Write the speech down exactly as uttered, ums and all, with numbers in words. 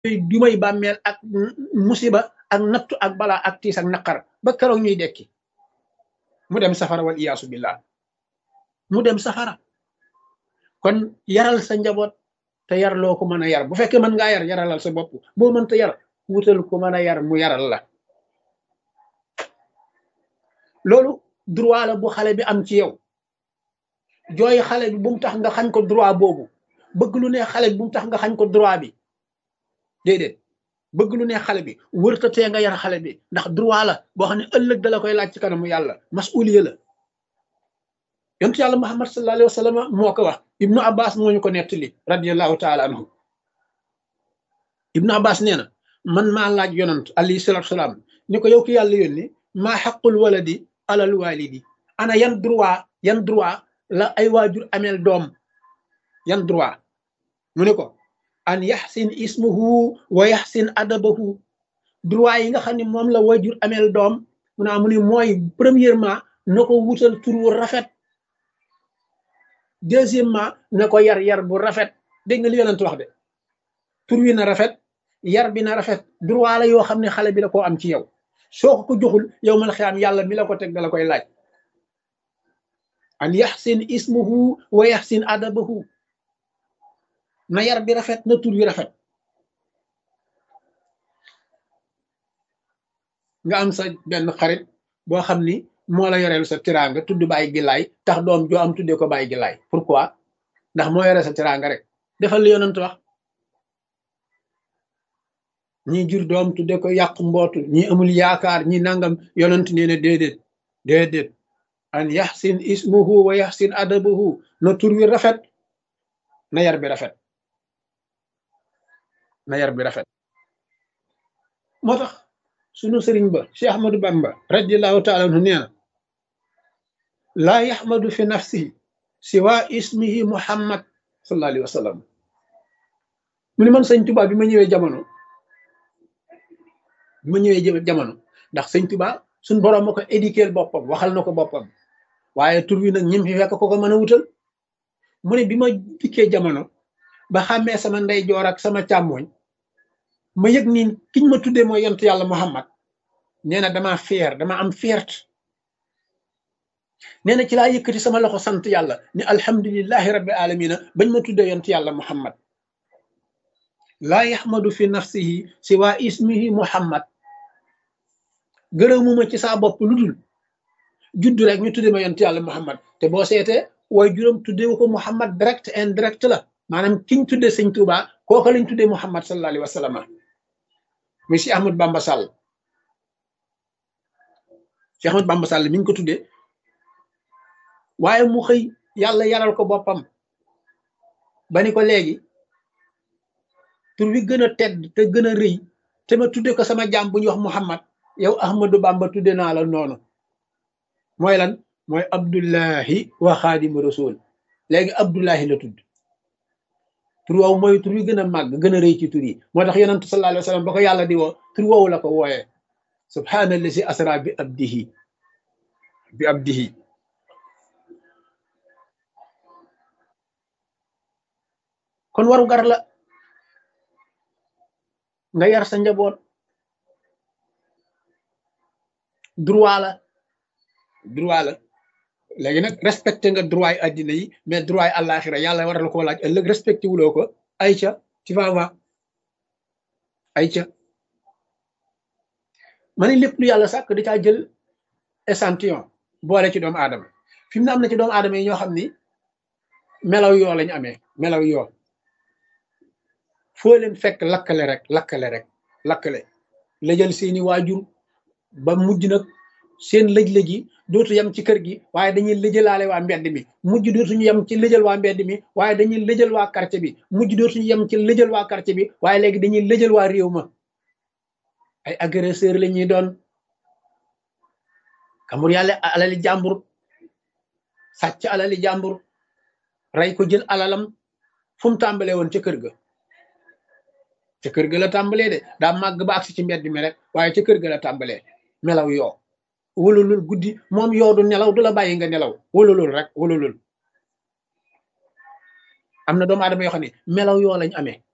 du may bàmmeel ak musiba ak nattu ak balaa ak tiis ak naqar ba keroog ñuy dekki mu dem safara wal iyaasu billah mu dem safara. kon yaral sa njaboot te yar loo ko mën a yar bu fekkee mën ngaa yar yaralal sa bopp boo mënta yar wutal ko mën a yar mu yaral la. loolu droit la bu xale bi am ci yow jooy xale bi bu mu tax nga xañ ko droit boobu bëgg lu ne xale bi bu mu tax nga xañ ko droit bi déedéet bëgg lu ne xale bi wërta tee nga yar xale bi ndax droit la boo xam ne ëllëg dala koy laaj ci kanamu yàlla masuliya la. yontu yàlla muhammad sallallahu alayhi wa sallam moo ko wax ibnu abbas moo ñu ko nettali radiallahu taala anhu ibnu abbas nee na man maa laaj yonant alayhi salatu salaam ni ko yow ki yàlla yónni maa xaqul waladi alal walidi ana yan droit yan droit la ay waajur ameel doom yan droit mu ne ko an yaxsin ismuhu wa yaxsin adabahu droit yi nga xam ne moom la waajur ameel doom mu naa mu ni mooy premièrement na ko wutal tur wu rafet deuxièmement na ko yar yar bu rafet dégg nga li yonent wax de tur wi na rafet yar bi na rafet droit la yoo xam ne xale bi la koo am ci yow soo ko ko joxul yow mal xiyaam yàlla mi la ko teg da la koy laaj an yaxsin ismuhu wa yaxsin adabahu na yar bi rafet na tur wi rafet. nga am sa benn xarit boo xam ni moo la yoreel sa tiraanga tudd bàyyi gilaay tax doom joo am tuddee ko bàyyi gilaay pourquoi ndax moo yoreel sa tiraanga rek defal li yonent wax ñi jur doom tuddee ko yàq mbootu ñi amul yaakaar ñi nangam yonent nee na déedéet déedéet an yaxsin ismuhu wa yaxsin adabuhu na tur wi rafet na yar bi rafet na yar bi rafet. moo tax sunu sëriñ ba Cheikh Ahmadou Bamba radiallahu taala anhu nee na laa yaxmadu fi nafsihi siwa ismihi muhammad sallallahu alayhi wa sallam mu ni man sëñ Tuubaa bi ma ñëwee jamono bi ma ñëwee jamono ndax sëñ Tuubaa suñ boroom ma ko éduquer boppam waxal na ko boppam waaye tur wi nag ñim fi fekk ko ko mën a wutal mu ne bi ma dikkee jamono ba xàmmee sama ndeyjoor ak sama càmmooñ ma yëg ni kiñ ma tuddee mooy yontu yàlla muhammad nee na dama fier dama am fierté nee na ci laa yëkkati sama loxo sant yàlla ni alhamdulillahi rabbil alamina bañ ma tuddee yontu yàlla muhammad laa yaxmadu fi nafsihi siwa ismihi muhammad gërëmuma ci saa bopp lu dul juddu rek ñu tuddee ma yontu yàlla muhammad te boo seetee waaye juróom tuddee ko muhammad direct indirect la maanaam kiñ tuddee sëñ Tuubaa kooka lañ tuddee muhammad sallallahu alayhi wa sallam muy si Ahmad Bamba Sall si Ahmad Bamba Sall mi ñu ko tuddee waaye mu xëy yàlla yaral ko boppam ba ni ko léegi tur wi gën a tedd te gën a rëy te ma tudde ko sama jaam bu ñuy wax muhammad yow Ahmadu Bamba tudde naa la noonu mooy lan mooy abdullahi wa xaadimu rasul léegi abdullahi la tudd tur woowu mooy tur wi gën a màgg gën a rëy ci tur yi moo tax yonent sallallahu alayhi wa sallam ba ko yàlla di woo tur woowu la ko wooyee subhaanallazi asra bi abdihi bi abdihi kon waru gar la nga yar sa njaboot droit la droit la léegi nag respecté nga droit yi addina yi mais droit yi àllaaxira yàlla war la koo laaj ëllëg respecté wuloo ko ayca tu vas voir ayca ma ne lépp lu yàlla sàkk da caa jël échantillon boole ci doomu aadama fi mu ne am na ci doomu aadama yi ñoo xam ni melaw yoo lañu amee melaw yoo foo leen fekk lakkale rek lakkale rek lakkale lëjal seeni waajur ba mujj nag seen lëj-lëj yi dootu yem ci kër gi waaye dañuy lëjalaale waa mbedd mi mujj dootuñu yem ci lëjal waa mbedd mi waaye dañuy lëjal waa quartier bi mujj dootuñu yem ci lëjal waa quartier bi waaye léegi dañuy lëjal waa réew ma ay agresseur la ñuy doon kamur yàlla alali jàmbur sàcc alali jàmbur rey ko jël alalam fu mu tàmbalee woon ca kër ga ca kër ga la tàmbalee de daa màgg ba agsi ci mbedd mi rek waaye ca kër ga la tàmbalee melaw yoo wululul guddi moom yoo du nelaw du la bàyyi nga nelaw wululul rek wululul am na doomu aadama yoo xam ne melaw yoo lañ amee